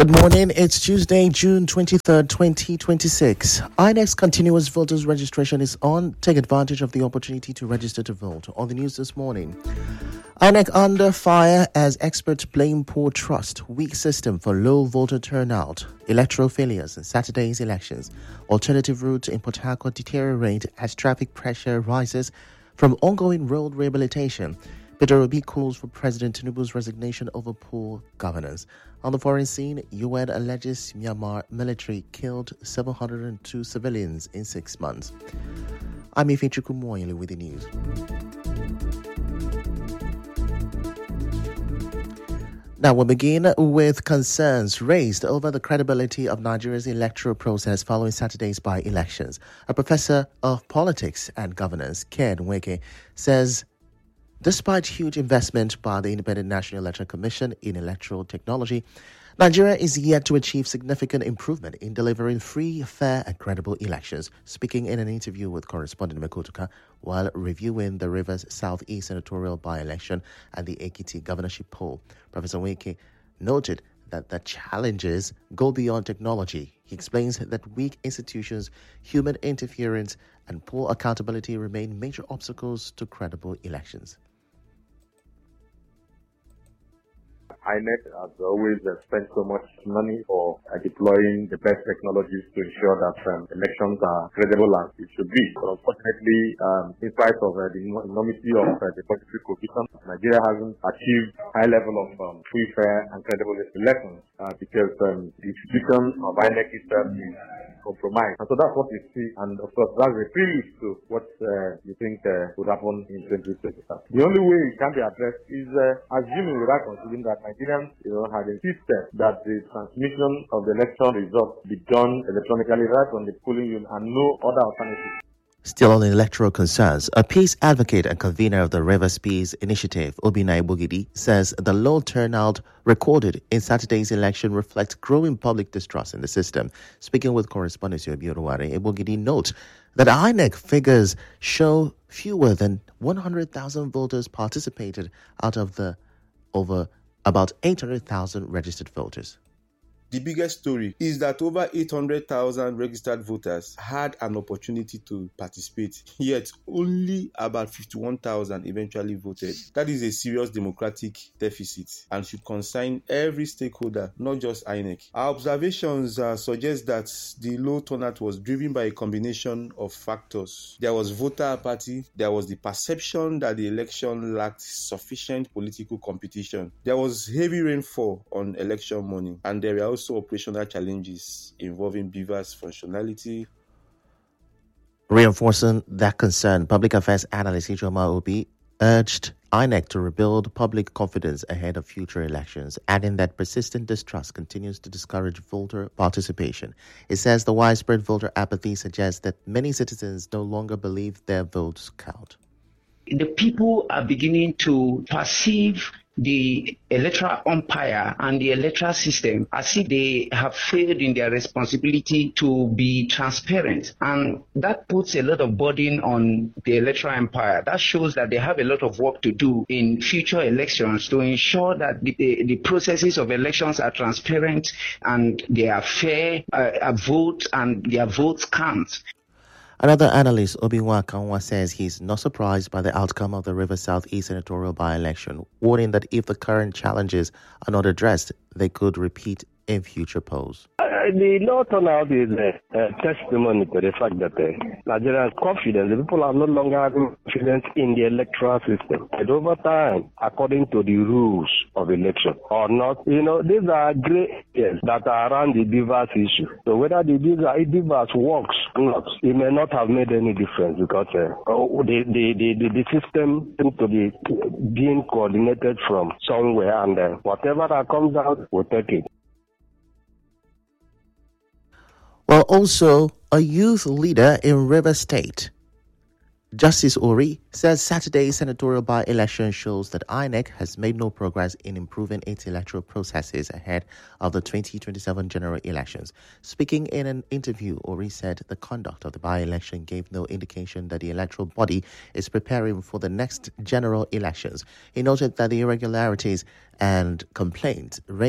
Good morning. It's Tuesday, June 23rd, 2026. INEC's continuous voters registration is on. Take advantage of the opportunity to register to vote. On the news this morning, INEC under fire as experts blame poor trust, weak system for low voter turnout, electoral failures in Saturday's elections. Alternative routes in Port Harcourt deteriorate as traffic pressure rises from ongoing road rehabilitation. Peter Obi calls for President Tinubu's resignation over poor governance. On the foreign scene, UN alleges Myanmar military killed 702 civilians in 6 months. I'm Ifechuku Moyele with the news. Now we'll begin with concerns raised over the credibility of Nigeria's electoral process following Saturday's by-elections. A professor of politics and governance, Ken Nweke, says despite huge investment by the Independent National Electoral Commission in electoral technology, Nigeria is yet to achieve significant improvement in delivering free, fair and credible elections. Speaking in an interview with correspondent Mekotuka while reviewing the Rivers Southeast senatorial by-election and the Ekiti governorship poll, Professor Nweke noted that the challenges go beyond technology. He explains that weak institutions, human interference and poor accountability remain major obstacles to credible elections. INEC has always spent so much money for deploying the best technologies to ensure that elections are credible as it should be. But unfortunately, in spite of the enormity of the budgetary provision, Nigeria hasn't achieved high level of free, fair and credible elections because the institution of INEC itself is compromised. And so that's what we see, and of course that's a prelude to what you think would happen in 2025. The only way it can be addressed is assuming without considering that Nigerians, had insisted that the transmission of the election results be done electronically right on the polling unit and no other alternative. Still on electoral concerns, a peace advocate and convener of the Rivers Peace Initiative, Obinna Ebogidi, says the low turnout recorded in Saturday's election reflects growing public distrust in the system. Speaking with correspondent Yobi Oruware, Ebogidi notes that INEC figures show fewer than 100,000 voters participated out of the over about 800,000 registered voters. The biggest story is that over 800,000 registered voters had an opportunity to participate, yet only about 51,000 eventually voted. That is a serious democratic deficit and should concern every stakeholder, not just INEC. Our observations suggest that the low turnout was driven by a combination of factors. There was voter apathy, there was the perception that the election lacked sufficient political competition, there was heavy rainfall on election morning, and there were also operational challenges involving Beaver's functionality. Reinforcing that concern, public affairs analyst Ijoma Obi urged INEC to rebuild public confidence ahead of future elections, adding that persistent distrust continues to discourage voter participation. It says the widespread voter apathy suggests that many citizens no longer believe their votes count. The people are beginning to perceive the electoral umpire and the electoral system as if they have failed in their responsibility to be transparent, and that puts a lot of burden on the electoral umpire. That shows that they have a lot of work to do in future elections to ensure that the processes of elections are transparent and they are fair, vote and their votes count. Another analyst, Obinwa Kanwa, says he's not surprised by the outcome of the Rivers Southeast senatorial by-election, warning that if the current challenges are not addressed, they could repeat in future polls. The low turnout is a testimony to the fact that Nigerians are confident. The people are no longer having confidence in the electoral system. And over time, according to the rules of election or not, these are gray areas that are around the Beavers issue. So whether the Beavers works or not, it may not have made any difference because the system seems to be being coordinated from somewhere, and whatever that comes out, we'll take it. Well, also a youth leader in River State, Justice Ori, says Saturday's senatorial by-election shows that INEC has made no progress in improving its electoral processes ahead of the 2027 general elections. Speaking in an interview, Ori said the conduct of the by-election gave no indication that the electoral body is preparing for the next general elections. He noted that the irregularities and complaints raised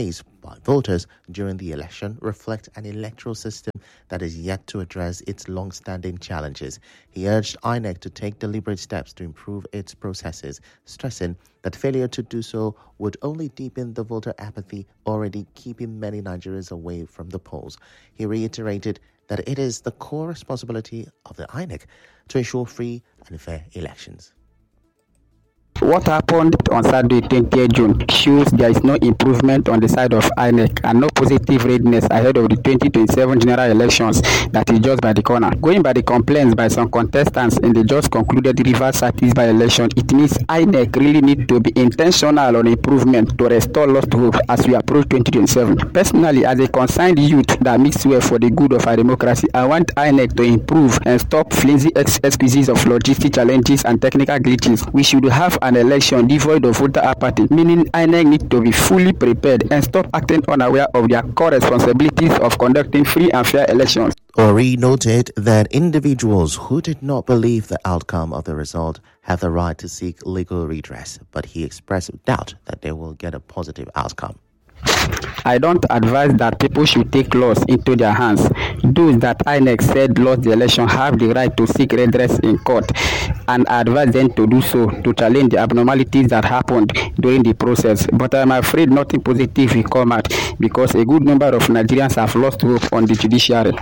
by voters during the election reflect an electoral system that is yet to address its long-standing challenges. He urged INEC to take deliberate steps to improve its processes, stressing that failure to do so would only deepen the voter apathy already keeping many Nigerians away from the polls. He reiterated that it is the core responsibility of the INEC to ensure free and fair elections. What happened on Saturday, 20th June, shows there is no improvement on the side of INEC and no positive readiness ahead of the 2027 general elections that is just by the corner. Going by the complaints by some contestants in the just concluded Rivers Southeast by-election, it means INEC really need to be intentional on improvement to restore lost hope as we approach 2027. Personally, as a concerned youth that makes way for the good of our democracy, I want INEC to improve and stop flimsy excuses of logistic challenges and technical glitches. We should have an election devoid of voter apathy, meaning INEC need to be fully prepared and stop acting unaware of their core responsibilities of conducting free and fair elections. Ori noted that individuals who did not believe the outcome of the result have the right to seek legal redress, but he expressed doubt that they will get a positive outcome. I don't advise that people should take laws into their hands. Those that INEC said lost the election have the right to seek redress in court, and I advise them to do so to challenge the abnormalities that happened during the process. But I'm afraid nothing positive will come out because a good number of Nigerians have lost hope on the judiciary.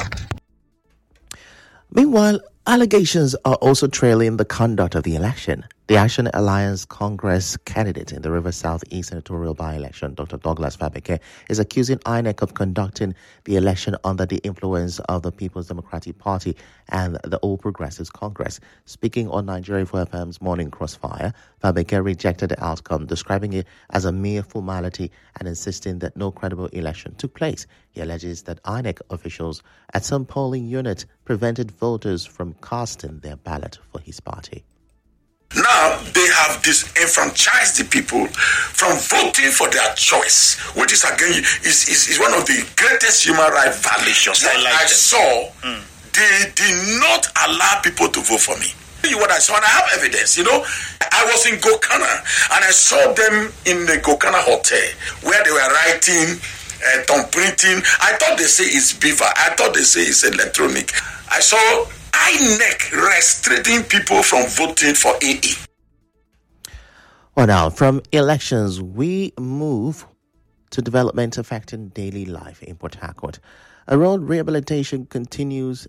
Meanwhile, allegations are also trailing the conduct of the election. The Action Alliance Congress candidate in the Rivers Southeast senatorial by-election, Dr. Douglas Fabeke, is accusing INEC of conducting the election under the influence of the People's Democratic Party and the All Progressives Congress. Speaking on Nigeria 4FM's Morning Crossfire, Fabeke rejected the outcome, describing it as a mere formality and insisting that no credible election took place. He alleges that INEC officials at some polling units prevented voters from casting their ballot for his party. Now they have disenfranchised the people from voting for their choice, which is again is one of the greatest human rights violations. I saw they did not allow people to vote for me. What I saw, and I have evidence, I was in Gokana and I saw them in the Gokana hotel where they were writing, thumbprinting. I thought they say it's beaver. I thought they say it's electronic. I saw INEC restricting people from voting for AA. Well, now, from elections, we move to development affecting daily life in Port Harcourt. As road rehabilitation continues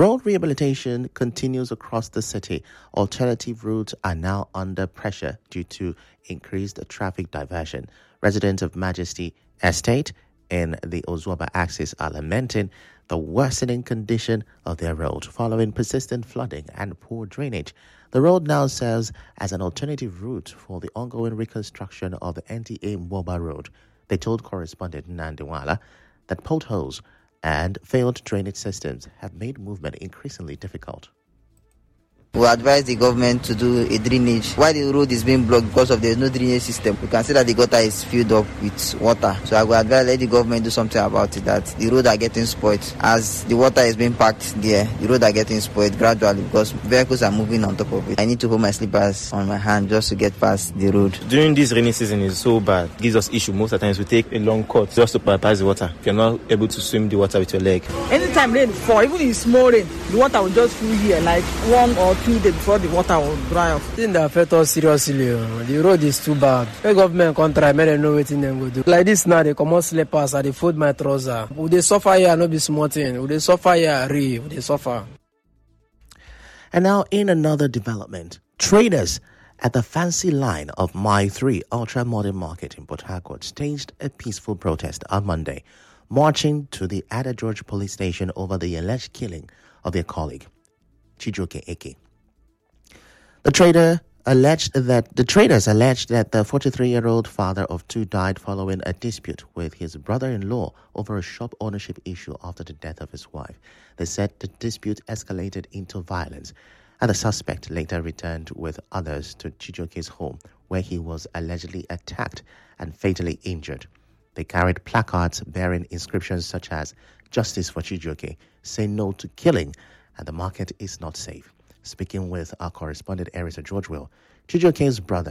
across the city, alternative routes are now under pressure due to increased traffic diversion. Residents of Majesty Estate in the Ozuaba axis are lamenting the worsening condition of their road following persistent flooding and poor drainage. The road now serves as an alternative route for the ongoing reconstruction of the NTA Mwoba Road. They told correspondent Nandewala that potholes and failed drainage systems have made movement increasingly difficult. We advise the government to do a drainage. Why the road is being blocked? Because of there's no drainage system. We can see that the gutter is filled up with water. So I will advise let the government do something about it, that the road are getting spoiled. As the water is being packed there, the road are getting spoiled gradually because vehicles are moving on top of it. I need to hold my slippers on my hand just to get past the road. During this rainy season is so bad. It gives us issue. Most of the times we take a long cut just to bypass the water. If you're not able to swim the water with your leg. Anytime rain fall, even in small rain, the water will just fill here like 1 or 2 days before the water will dry off. Thing that affect us seriously. The road is too bad. The government can't try, make them know what they go do. Like this now, they come out slippers and they fold my trouser. Would they suffer here? No be small thing. Would they suffer here? Would they suffer? And now, in another development, traders at the fancy line of Mile 3 Ultra Modern Market in Port Harcourt staged a peaceful protest on Monday, marching to the Ada George police station over the alleged killing of their colleague, Chijioke Eke. The traders alleged that the 43-year-old father of two died following a dispute with his brother-in-law over a shop ownership issue after the death of his wife. They said the dispute escalated into violence, and the suspect later returned with others to Chijioke's home, where he was allegedly attacked and fatally injured. They carried placards bearing inscriptions such as "Justice for Chijioke," "Say no to killing," and "The market is not safe." Speaking with our correspondent, Erisa Georgewell, Chijioke's brothers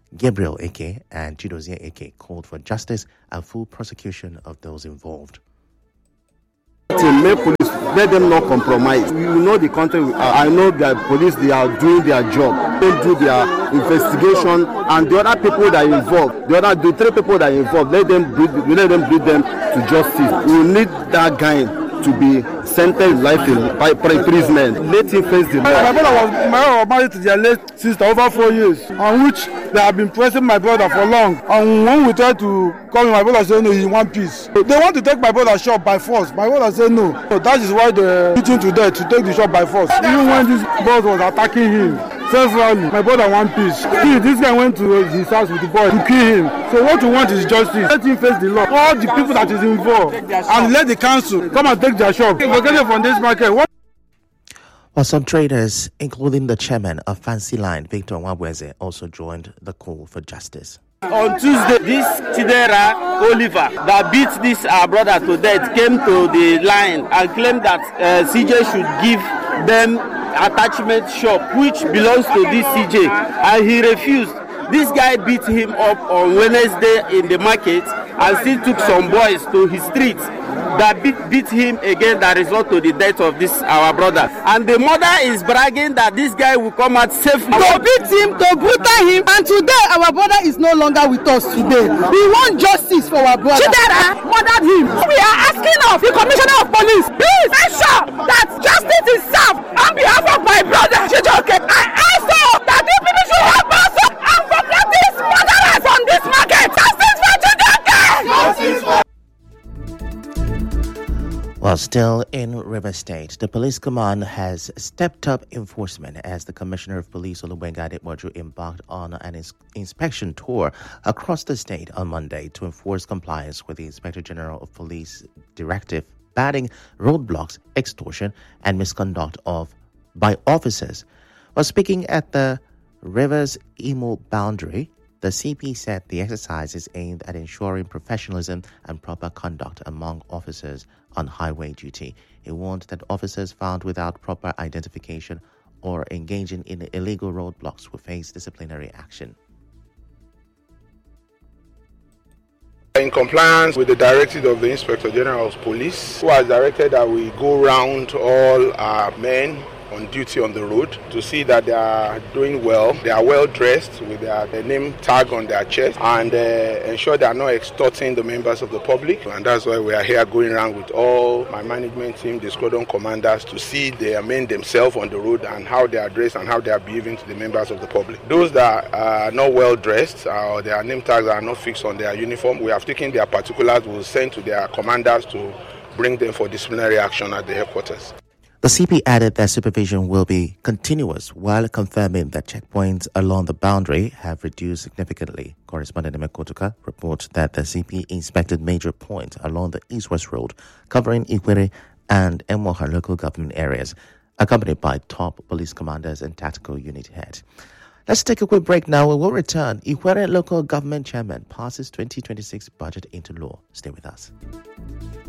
Gabriel Eke and Chidozie Eke called for justice and full prosecution of those involved. Make police, let them not compromise. You know the country. I know the police, they are doing their job. They do their investigation, and the other people that are involved, the 3 people that are involved, let them bring them to justice. We need that guy to be sentenced life by imprisonment. Let him face the law. My brother was married to their late sister over 4 years, on which they have been pressing my brother for long. And when we try to call him, my brother said no, he wants peace. They want to take my brother's shop by force. My brother said no. So that is why they beat him to death, to take the shop by force. Even when this boss was attacking him, severally, my brother wants peace. This guy went to his house with the boy to kill him. So what we want is justice. Let him face the law. All the people that is involved, and let the council come and take their shop. Forget it from this market. While some traders, including the chairman of Fancy Line, Victor Nwabweze, also joined the call for justice. On Tuesday, this Chidera Oliver that beat this brother to death came to the line and claimed that CJ should give them attachment shop which belongs to this CJ, and he refused. This guy beat him up on Wednesday in the market and still took some boys to his streets that beat him again, that result to the death of this our brother. And the mother is bragging that this guy will come out safely. To beat him, to brutal him, and today our brother is no longer with us today. We want justice for our brother. Chidera murdered him. We are asking of the commissioner of police, please ensure that justice is served on behalf of my brother Chijoke. I also that the people should help us and support these murderers on this market. Justice for Chijoke! Justice for While still in River State, the police command has stepped up enforcement as the Commissioner of Police Olubenga Adepoju embarked on an inspection tour across the state on Monday to enforce compliance with the Inspector General of Police directive banning roadblocks, extortion, and misconduct by officers. While speaking at the Rivers Imo boundary, the CP said the exercise is aimed at ensuring professionalism and proper conduct among officers on highway duty. He warned that officers found without proper identification or engaging in illegal roadblocks will face disciplinary action. In compliance with the directive of the Inspector General of Police, who has directed that we go round all our men on duty on the road to see that they are doing well, they are well dressed with their name tag on their chest, and ensure they are not extorting the members of the public. And that's why we are here going around with all my management team, the squadron commanders, to see their men themselves on the road and how they are dressed and how they are behaving to the members of the public. Those that are not well dressed or their name tags are not fixed on their uniform, we have taken their particulars, we will send to their commanders to bring them for disciplinary action at the headquarters. The CP added that supervision will be continuous while confirming that checkpoints along the boundary have reduced significantly. Correspondent Emekotuka reports that the CP inspected major points along the East-West Road covering Ikwere and Emoha local government areas, accompanied by top police commanders and tactical unit heads. Let's take a quick break now. We will return. Ikwere local government chairman passes 2026 budget into law. Stay with us.